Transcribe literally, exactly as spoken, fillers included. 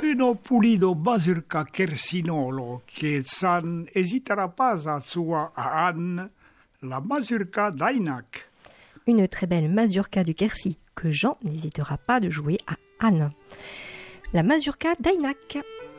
Uno pulido mazurka kersinolo che san esitera pas a sua a Anne, la mazurka d'Ainak. Une très belle mazurka du Quercy que Jean n'hésitera pas de jouer à Anne. La mazurka d'Ainak.